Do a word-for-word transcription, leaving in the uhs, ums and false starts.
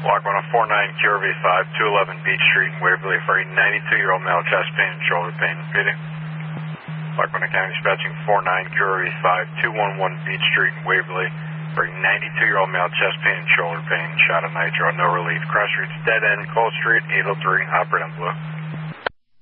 Block one oh four nine Q R V five, two eleven Beach Street in Waverly for a ninety-two-year-old male chest pain and shoulder pain. Repeating. Block one County Dispatching four nine Q R V five, two eleven Beach Street in Waverly for a ninety-two-year-old male chest pain and shoulder pain. Shot of nitro, no relief. Cross streets, dead end, Cole Street, eight oh three, operate on blue.